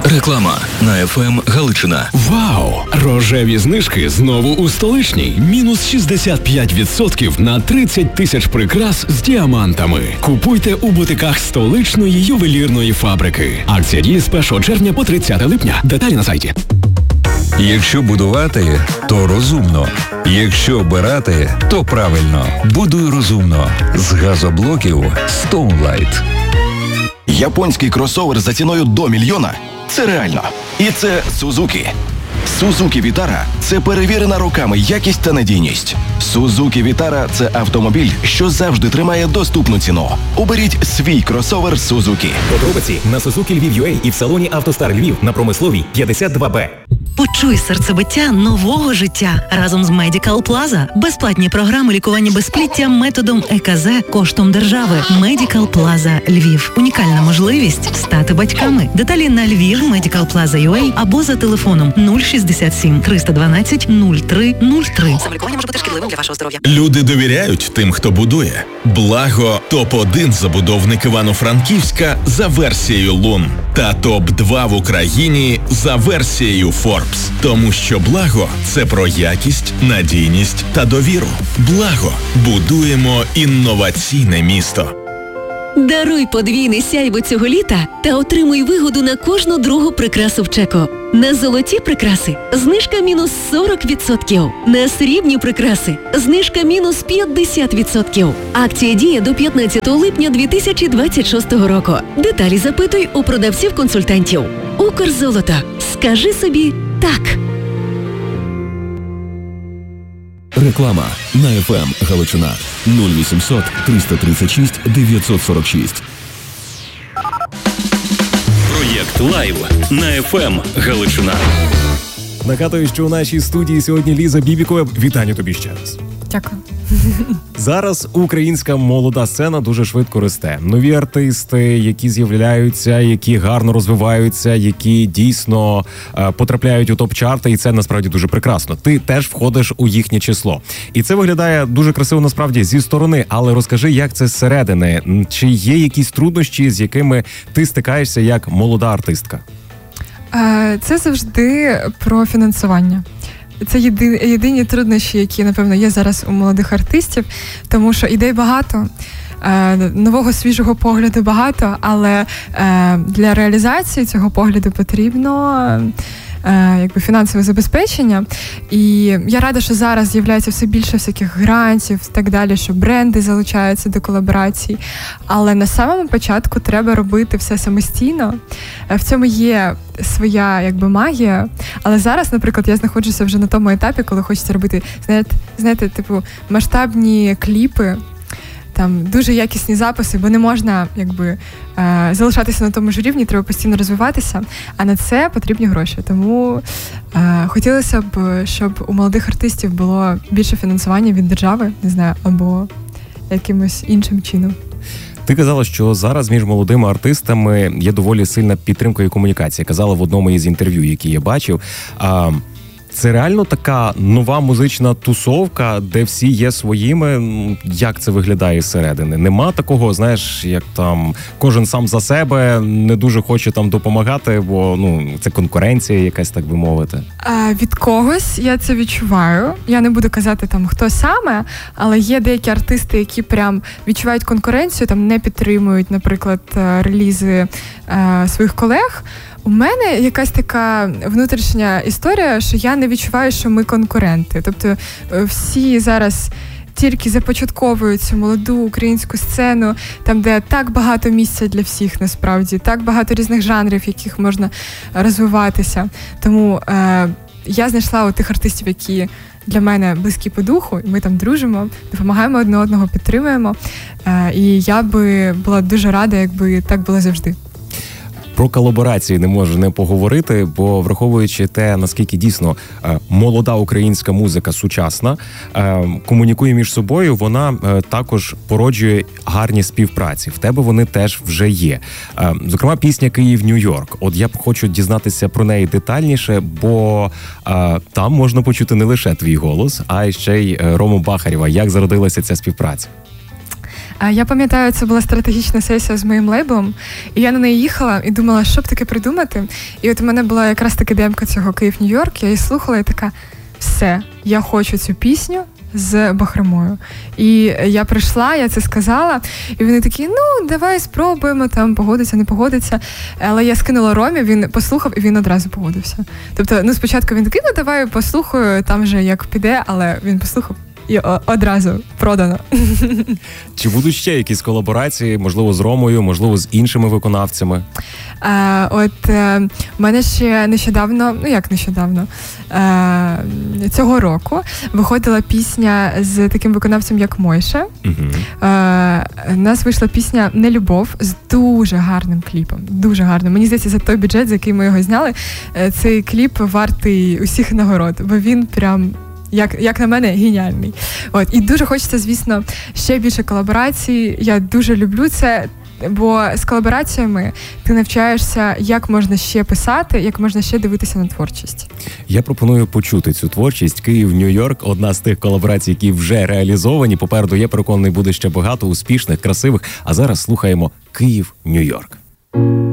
Реклама на ФМ Галичина. Вау! Рожеві знижки знову у Столичній. Мінус 65% на 30 тисяч прикрас з діамантами. Купуйте у бутиках столичної ювелірної фабрики. Акція діє з 1 червня по 30 липня. Деталі на сайті. Якщо будувати, то розумно. Якщо обирати, то правильно. Будуй розумно. З газоблоків Stoneline. Японський кросовер за ціною до $1 мільйона – це реально. І це Suzuki. Suzuki Vitara – це перевірена роками якість та надійність. Suzuki Vitara – це автомобіль, що завжди тримає доступну ціну. Оберіть свій кросовер Suzuki. Подробиці на Suzuki Lviv.ua і в салоні «АвтоСтар Львів» на Промисловій 52Б. Почуй серцебиття нового життя разом з Medical Plaza. Безплатні програми лікування безпліття методом ЕКЗ коштом держави. Medical Plaza Львів. Унікальна можливість стати батьками. Деталі на Львів Medical Plaza.ua або за телефоном 067 312 03 03. Самолікування може бути шкідливим для вашого здоров'я. Люди довіряють тим, хто будує. Благо топ-1 забудовник Івано-Франківська за версією Лун та топ-2 в Україні за версією Forbes. Тому що Благо – це про якість, надійність та довіру. Благо. Будуємо інноваційне місто. Даруй подвійне сяйво цього літа та отримуй вигоду на кожну другу прикрасу в Чеко. На золоті прикраси – знижка мінус 40%. На срібні прикраси – знижка мінус 50%. Акція діє до 15 липня 2026 року. Деталі запитуй у продавців-консультантів. Укрзолото. Скажи собі «так». Реклама на ФМ Галичина. 0800 336 946. Проєкт Лайв на ФМ Галичина. Нагадую, що у нашій студії сьогодні Ліза Бібікова. Вітання тобі ще раз. Дякую. Зараз українська молода сцена дуже швидко росте. Нові артисти, які з'являються, які гарно розвиваються, які дійсно потрапляють у топ-чарти, і це насправді дуже прекрасно. Ти теж входиш у їхнє число. І це виглядає дуже красиво насправді зі сторони, але розкажи, як це зсередини? Чи є якісь труднощі, з якими ти стикаєшся як молода артистка? Це завжди про фінансування. Це єдині труднощі, які, напевно, є зараз у молодих артистів, тому що ідей багато, нового свіжого погляду багато, але для реалізації цього погляду потрібно фінансове забезпечення. І я рада, що зараз з'являється все більше всяких грантів і так далі, що бренди залучаються до колаборацій. Але на самому початку треба робити все самостійно. В цьому є своя магія. Але зараз, наприклад, я знаходжуся вже на тому етапі, коли хочеться робити, знаєте, масштабні кліпи, там дуже якісні записи, бо не можна залишатися на тому ж рівні, треба постійно розвиватися, а на це потрібні гроші. Тому хотілося б, щоб у молодих артистів було більше фінансування від держави, не знаю, або якимось іншим чином. Ти казала, що зараз між молодими артистами є доволі сильна підтримка і комунікація. Казала в одному із інтерв'ю, які я бачив. Це реально така нова музична тусовка, де всі є своїми? Як це виглядає зсередини? Нема такого, знаєш, як там кожен сам за себе, не дуже хоче там допомагати, бо це конкуренція якась, так би мовити. Від когось я це відчуваю. Я не буду казати там хто саме, але є деякі артисти, які прям відчувають конкуренцію, там не підтримують, наприклад, релізи своїх колег. У мене якась така внутрішня історія, що я не відчуваю, що ми конкуренти. Тобто всі зараз тільки започатковують цю молоду українську сцену, там, де так багато місця для всіх, насправді, так багато різних жанрів, яких можна розвиватися. Тому я знайшла у тих артистів, які для мене близькі по духу, ми там дружимо, допомагаємо одне одного, підтримуємо. І я би була дуже рада, якби так було завжди. Про колаборації не можу не поговорити, бо враховуючи те, наскільки дійсно молода українська музика сучасна, комунікує між собою, вона також породжує гарні співпраці. В тебе вони теж вже є. Зокрема, пісня «Київ-Нью-Йорк». От я хочу дізнатися про неї детальніше, бо там можна почути не лише твій голос, а й ще й Рому Бахарєва. Як зародилася ця співпраця? Я пам'ятаю, це була стратегічна сесія з моїм лейблом, і я на неї їхала і думала, що б таке придумати. І от у мене була якраз таки демка цього «Київ-Нью-Йорк», я її слухала і така, все, я хочу цю пісню з Бахромою. І я прийшла, я це сказала, і вони такі, давай спробуємо, там, погодиться, не погодиться. Але я скинула Ромі, він послухав, і він одразу погодився. Тобто, спочатку він такий, давай послухаю, там же як піде, але він послухав, і одразу продано. Чи будуть ще якісь колаборації, можливо, з Ромою, можливо, з іншими виконавцями? У мене ще нещодавно, цього року виходила пісня з таким виконавцем, як Мойша. У нас вийшла пісня «Нелюбов» з дуже гарним кліпом. Дуже гарним. Мені здається, за той бюджет, за який ми його зняли, цей кліп вартий усіх нагород, бо він прям... Як на мене, геніальний. І дуже хочеться, звісно, ще більше колаборацій. Я дуже люблю це, бо з колабораціями ти навчаєшся, як можна ще писати, як можна ще дивитися на творчість. Я пропоную почути цю творчість. «Київ-Нью-Йорк» – одна з тих колаборацій, які вже реалізовані. Попереду, я переконаний, буде ще багато успішних, красивих. А зараз слухаємо «Київ-Нью-Йорк».